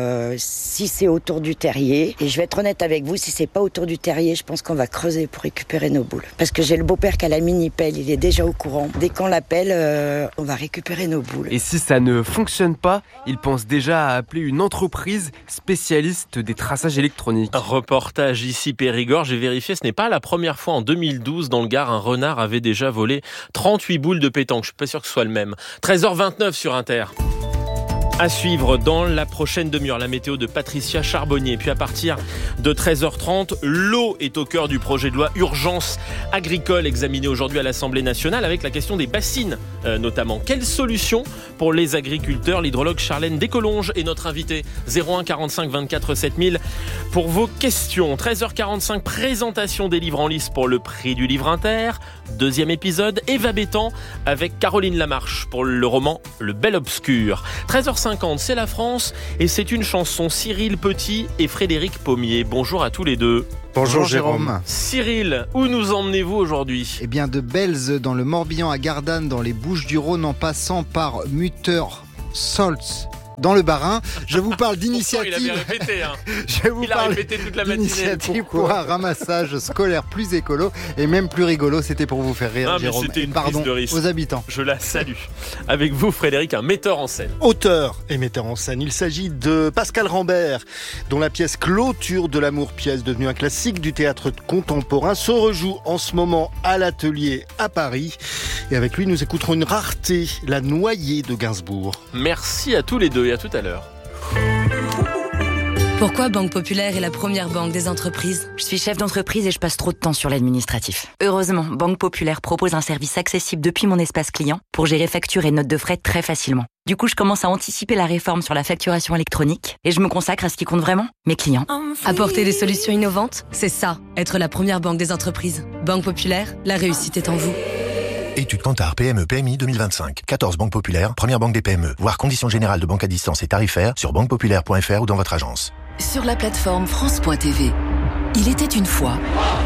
si c'est autour du terrier. Et je vais être honnête avec vous, si c'est pas autour du terrier, je pense qu'on va creuser pour récupérer nos boules. Parce que j'ai le beau-père qui a la mini-pelle, il est déjà au courant. Dès qu'on l'appelle, on va récupérer nos boules. Et si ça ne fonctionne pas, il pense déjà à appeler une entreprise spécialiste des traçages électroniques. Reportage ici Périgord, j'ai vérifié, ce n'est pas la première fois. En 2012, dans le Gard, un renard avait déjà volé 38 boules de pétanque. Je suis pas sûr que ce soit le même. 13h29 sur Inter. À suivre dans la prochaine demi-heure, la météo de Patricia Charbonnier. Puis à partir de 13h30, l'eau est au cœur du projet de loi Urgence agricole examiné aujourd'hui à l'Assemblée nationale avec la question des bassines notamment. Quelle solution pour les agriculteurs? L'hydrologue Charlène Descolonges est notre invitée. 01 45 24 7000 pour vos questions. 13h45, présentation des livres en lice pour le prix du livre inter. Deuxième épisode, Eva Bétan avec Caroline Lamarche pour le roman Le Bel Obscur. 13h50, c'est la France et c'est une chanson. Cyril Petit et Frédéric Pommier. Bonjour à tous les deux. Bonjour Jérôme. Cyril, où nous emmenez-vous aujourd'hui? Eh bien de Belz dans le Morbihan à Gardanne dans les Bouches-du-Rhône en passant par Mutter-Solz dans le Bas-Rhin. Je vous parle d'initiative. Il avait répété, hein. Il a répété toute la matinée. Initiative pour un ramassage scolaire plus écolo et même plus rigolo. C'était pour vous faire rire, Jérôme. C'était une pardon prise de risque aux habitants. Je la salue. Avec vous, Frédéric, un metteur en scène. Auteur et metteur en scène. Il s'agit de Pascal Rambert, dont la pièce Clôture de l'amour, pièce devenue un classique du théâtre contemporain, se rejoue en ce moment à l'Atelier à Paris. Et avec lui, nous écouterons une rareté, La Noyée de Gainsbourg. Merci à tous les deux et à tout à l'heure. Pourquoi Banque Populaire est la première banque des entreprises? Je suis chef d'entreprise et je passe trop de temps sur l'administratif. Heureusement, Banque Populaire propose un service accessible depuis mon espace client pour gérer factures et notes de frais très facilement. Du coup, je commence à anticiper la réforme sur la facturation électronique et je me consacre à ce qui compte vraiment, mes clients. Apporter des solutions innovantes, c'est ça, être la première banque des entreprises. Banque Populaire, la réussite est en vous. Étude Kantar PME PMI 2025. 14 banques populaires, première banque des PME. Voir conditions générales de banque à distance et tarifaires sur banquepopulaire.fr ou dans votre agence. Sur la plateforme France.tv, il était une fois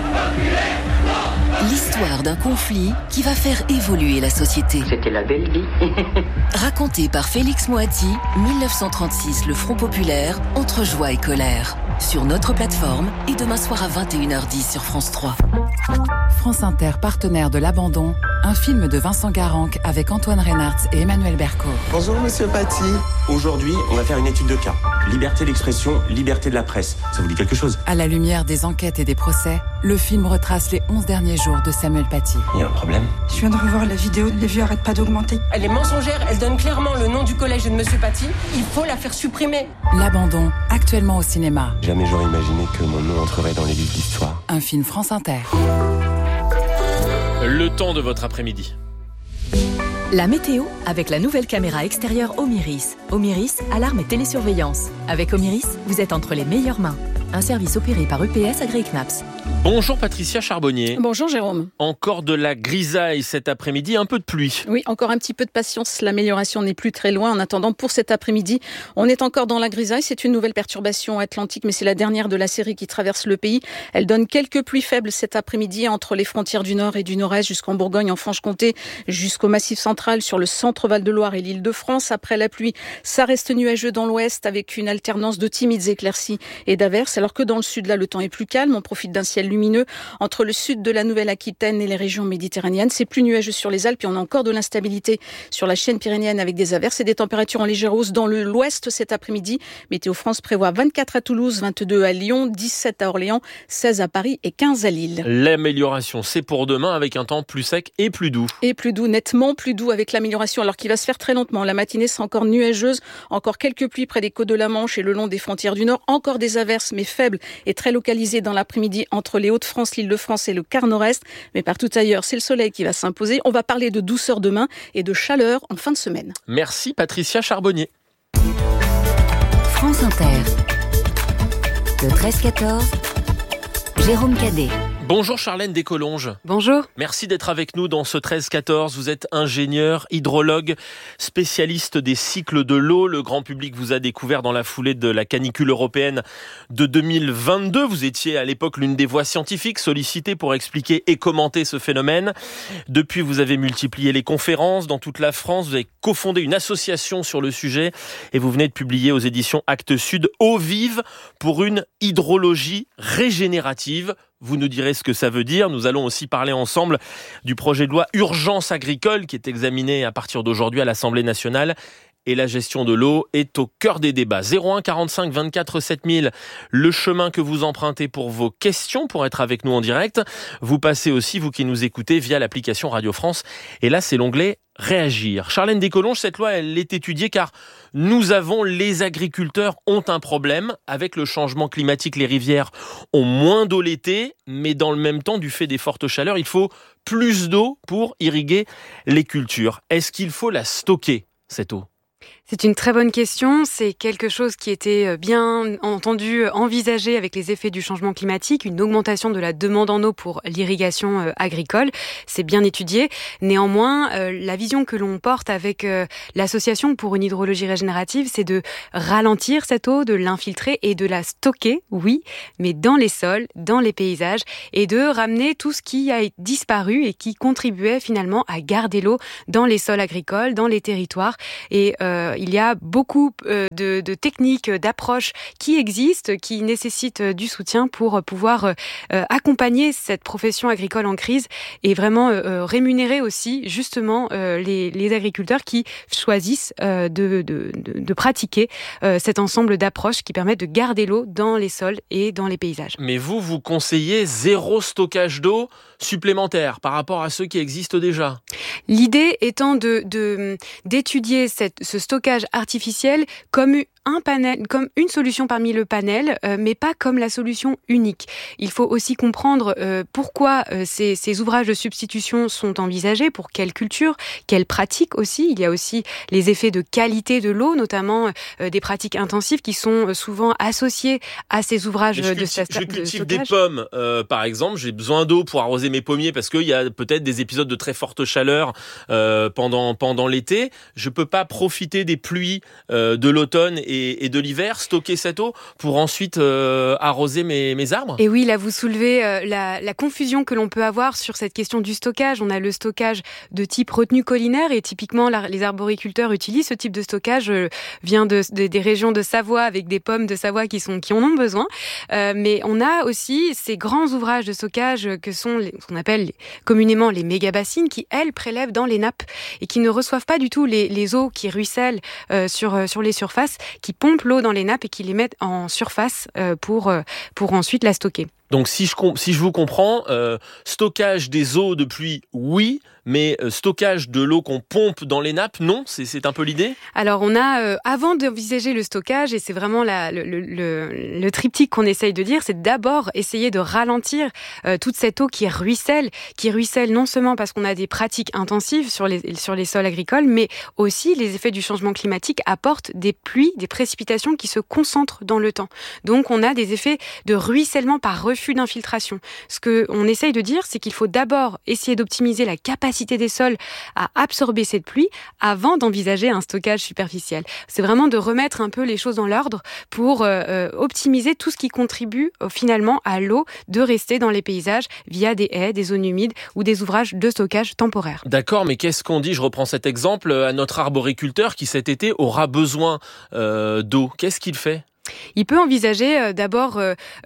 l'histoire d'un conflit qui va faire évoluer la société. C'était la belle vie. Raconté par Félix Moati, 1936, le Front Populaire, entre joie et colère. Sur notre plateforme et demain soir à 21h10 sur France 3. France Inter, partenaire de l'Abandon, un film de Vincent Garanc avec Antoine Reynartz et Emmanuel Berco. Bonjour Monsieur Paty. Aujourd'hui, on va faire une étude de cas. Liberté d'expression, liberté de la presse. Ça vous dit quelque chose? À la lumière des enquêtes et des procès, le film retrace les 11 derniers jours de Samuel Paty. Il y a un problème? Je viens de revoir la vidéo, les vues arrêtent pas d'augmenter. Elle est mensongère, elle donne clairement le nom du collège de Monsieur Paty. Il faut la faire supprimer. L'Abandon, actuellement au cinéma. Jamais j'aurais imaginé que mon nom entrerait dans les livres d'histoire. Un film France Inter. Le temps de votre après-midi. La météo avec la nouvelle caméra extérieure Omiris. Omiris, alarme et télésurveillance. Avec Omiris, vous êtes entre les meilleures mains. Un service opéré par EPS AgriKnaps. Bonjour Patricia Charbonnier. Bonjour Jérôme. Encore de la grisaille cet après-midi, un peu de pluie. Oui, encore un petit peu de patience. L'amélioration n'est plus très loin. En attendant, pour cet après-midi, on est encore dans la grisaille. C'est une nouvelle perturbation atlantique, mais c'est la dernière de la série qui traverse le pays. Elle donne quelques pluies faibles cet après-midi entre les frontières du Nord et du Nord-Est, jusqu'en Bourgogne, en Franche-Comté, jusqu'au Massif central, sur le centre Val-de-Loire et l'Île-de-France. Après la pluie, ça reste nuageux dans l'Ouest avec une alternance de timides éclaircies et d'averses, alors que dans le sud, là, le temps est plus calme. On profite d'un ciel lumineux entre le sud de la Nouvelle-Aquitaine et les régions méditerranéennes. C'est plus nuageux sur les Alpes et on a encore de l'instabilité sur la chaîne pyrénéenne avec des averses et des températures en légère hausse dans l'ouest cet après-midi. Météo France prévoit 24 à Toulouse, 22 à Lyon, 17 à Orléans, 16 à Paris et 15 à Lille. L'amélioration, c'est pour demain avec un temps plus sec et plus doux. Et plus doux, nettement plus doux avec l'amélioration, alors qu'il va se faire très lentement. La matinée sera encore nuageuse, encore quelques pluies près des côtes de la Manche et le long des frontières du Nord. Encore des averses, mais faibles et très localisées dans l'après-midi entre les Hauts-de-France, l'Île-de-France et le quart nord-est. Mais partout ailleurs, c'est le soleil qui va s'imposer. On va parler de douceur demain et de chaleur en fin de semaine. Merci Patricia Charbonnier. France Inter. Le 13-14, Jérôme Cadet. Bonjour Charlène Descolonges. Bonjour. Merci d'être avec nous dans ce 13-14. Vous êtes ingénieur, hydrologue, spécialiste des cycles de l'eau. Le grand public vous a découvert dans la foulée de la canicule européenne de 2022. Vous étiez à l'époque l'une des voix scientifiques sollicitées pour expliquer et commenter ce phénomène. Depuis, vous avez multiplié les conférences dans toute la France. Vous avez cofondé une association sur le sujet et vous venez de publier aux éditions Actes Sud Eau vive pour une hydrologie régénérative. Vous nous direz ce que ça veut dire. Nous allons aussi parler ensemble du projet de loi Urgence agricole qui est examiné à partir d'aujourd'hui à l'Assemblée nationale et la gestion de l'eau est au cœur des débats. 01 45 24 7000, le chemin que vous empruntez pour vos questions, pour être avec nous en direct. Vous passez aussi, vous qui nous écoutez, via l'application Radio France. Et là, c'est l'onglet Réagir. Charlène Descolonges, cette loi, elle est étudiée car les agriculteurs ont un problème. Avec le changement climatique, les rivières ont moins d'eau l'été, mais dans le même temps, du fait des fortes chaleurs, il faut plus d'eau pour irriguer les cultures. Est-ce qu'il faut la stocker, cette eau ? C'est une très bonne question. C'est quelque chose qui était bien entendu envisagé avec les effets du changement climatique, une augmentation de la demande en eau pour l'irrigation agricole. C'est bien étudié. Néanmoins, la vision que l'on porte avec l'Association pour une hydrologie régénérative, c'est de ralentir cette eau, de l'infiltrer et de la stocker, oui, mais dans les sols, dans les paysages, et de ramener tout ce qui a disparu et qui contribuait finalement à garder l'eau dans les sols agricoles, dans les territoires. Et il y a beaucoup de techniques, d'approches qui existent, qui nécessitent du soutien pour pouvoir accompagner cette profession agricole en crise et vraiment rémunérer aussi justement les agriculteurs qui choisissent de pratiquer cet ensemble d'approches qui permettent de garder l'eau dans les sols et dans les paysages. Mais vous conseillez 0 stockage d'eau supplémentaire par rapport à ceux qui existent déjà. L'idée étant d'étudier ce stockage artificiel comme une solution parmi le panel, mais pas comme la solution unique. Il faut aussi comprendre pourquoi ces ouvrages de substitution sont envisagés, pour quelles cultures, quelles pratiques aussi. Il y a aussi les effets de qualité de l'eau, notamment des pratiques intensives qui sont souvent associées à ces ouvrages de stockage. Je cultive des pommes, par exemple, j'ai besoin d'eau pour arroser mes pommiers parce qu'il y a peut-être des épisodes de très forte chaleur pendant l'été. Je peux pas profiter des pluies de l'automne et de l'hiver, stocker cette eau pour ensuite arroser mes arbres ? Et oui, là vous soulevez la confusion que l'on peut avoir sur cette question du stockage. On a le stockage de type retenue collinaire et typiquement les arboriculteurs utilisent ce type de stockage. Vient des régions de Savoie avec des pommes de Savoie qui en ont besoin. Mais on a aussi ces grands ouvrages de stockage que sont ce qu'on appelle communément les méga-bassines qui, elles, prélèvent dans les nappes et qui ne reçoivent pas du tout les eaux qui ruissellent sur les surfaces, qui pompent l'eau dans les nappes et qui les mettent en surface pour ensuite la stocker. Donc si je vous comprends, stockage des eaux de pluie, oui, mais stockage de l'eau qu'on pompe dans les nappes, non, c'est un peu l'idée ? Alors on a, avant d'envisager le stockage, et c'est vraiment le triptyque qu'on essaye de dire, c'est d'abord essayer de ralentir toute cette eau qui ruisselle non seulement parce qu'on a des pratiques intensives sur les sols agricoles, mais aussi les effets du changement climatique apportent des pluies, des précipitations qui se concentrent dans le temps. Donc on a des effets de ruissellement par refus d'infiltration. Ce qu'on essaye de dire, c'est qu'il faut d'abord essayer d'optimiser la capacité des sols à absorber cette pluie avant d'envisager un stockage superficiel. C'est vraiment de remettre un peu les choses dans l'ordre pour optimiser tout ce qui contribue finalement à l'eau de rester dans les paysages via des haies, des zones humides ou des ouvrages de stockage temporaire. D'accord, mais qu'est-ce qu'on dit, je reprends cet exemple, à notre arboriculteur qui cet été aura besoin d'eau. Qu'est-ce qu'il fait ? Il peut envisager d'abord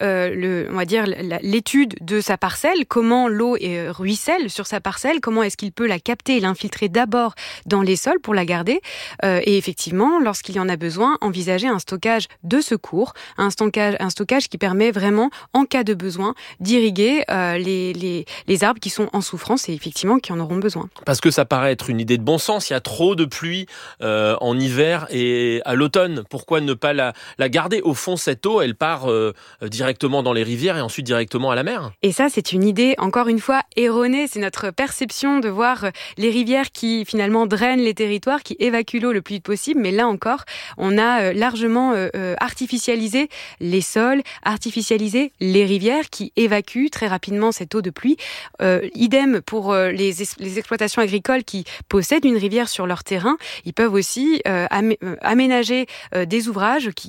l'étude de sa parcelle, comment l'eau ruisselle sur sa parcelle, comment est-ce qu'il peut la capter et l'infiltrer d'abord dans les sols pour la garder. Et effectivement, lorsqu'il y en a besoin, envisager un stockage de secours, un stockage qui permet vraiment, en cas de besoin, d'irriguer les arbres qui sont en souffrance et effectivement qui en auront besoin. Parce que ça paraît être une idée de bon sens, il y a trop de pluie en hiver et à l'automne. Pourquoi ne pas la garder ? Au fond, cette eau, elle part directement dans les rivières et ensuite directement à la mer. Et ça, c'est une idée, encore une fois, erronée. C'est notre perception de voir les rivières qui, finalement, drainent les territoires, qui évacuent l'eau le plus vite possible. Mais là encore, on a largement artificialisé les sols, artificialisé les rivières qui évacuent très rapidement cette eau de pluie. Idem pour les exploitations agricoles qui possèdent une rivière sur leur terrain. Ils peuvent aussi aménager des ouvrages qui sont très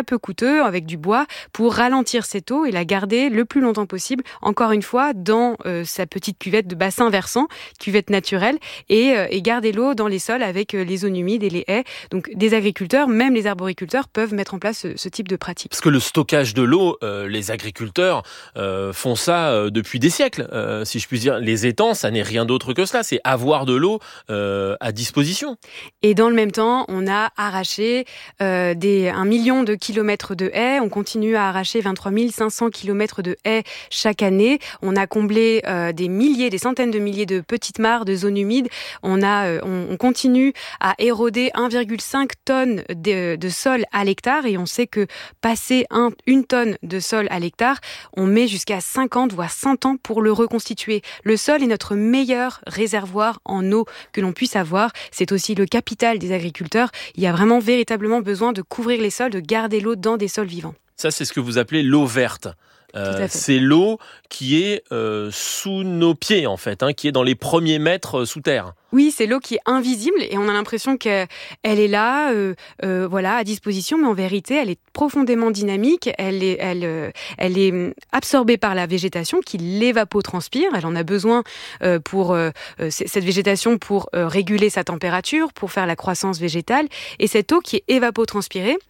très peu coûteux avec du bois pour ralentir cette eau et la garder le plus longtemps possible, encore une fois, dans sa petite cuvette de bassin versant, cuvette naturelle, et garder l'eau dans les sols avec les zones humides et les haies. Donc des agriculteurs, même les arboriculteurs, peuvent mettre en place ce type de pratique. Parce que le stockage de l'eau, les agriculteurs font ça depuis des siècles, si je puis dire. Les étangs, ça n'est rien d'autre que cela, c'est avoir de l'eau à disposition. Et dans le même temps, on a arraché 1 million de kilomètres de haies. On continue à arracher 23 500 kilomètres de haies chaque année. On a comblé des centaines de milliers de petites mares, de zones humides. On continue à éroder 1,5 tonnes de sol à l'hectare. Et on sait que passer 1 tonne de sol à l'hectare, on met jusqu'à 50 voire 100 ans pour le reconstituer. Le sol est notre meilleur réservoir en eau que l'on puisse avoir. C'est aussi le capital des agriculteurs. Il y a vraiment véritablement besoin de couvrir les sols, de garder l'eau dans des sols vivants. Ça, c'est ce que vous appelez l'eau verte. C'est l'eau qui est sous nos pieds, en fait, qui est dans les premiers mètres sous terre. Oui, c'est l'eau qui est invisible et on a l'impression qu'elle est là, à disposition, mais en vérité, elle est profondément dynamique. Elle est absorbée par la végétation qui l'évapotranspire. Elle en a besoin pour cette végétation pour réguler sa température, pour faire la croissance végétale. Et cette eau qui est évapotranspirée,